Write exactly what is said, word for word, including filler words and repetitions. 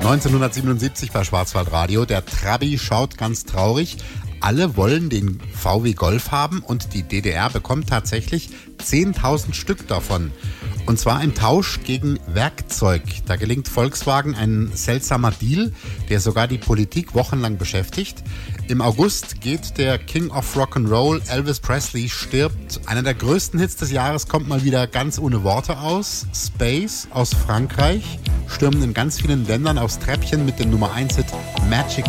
neunzehnhundertsiebenundsiebzig bei Schwarzwaldradio. Der Trabi schaut ganz traurig. Alle wollen den V W Golf haben und die D D R bekommt tatsächlich zehntausend Stück davon. Und zwar im Tausch gegen Werkzeug. Da gelingt Volkswagen ein seltsamer Deal, der sogar die Politik wochenlang beschäftigt. Im August geht der King of Rock'n'Roll, Elvis Presley, stirbt. Einer der größten Hits des Jahres kommt mal wieder ganz ohne Worte aus. Space aus Frankreich stürmen in ganz vielen Ländern aufs Treppchen mit dem Nummer eins Hit Magic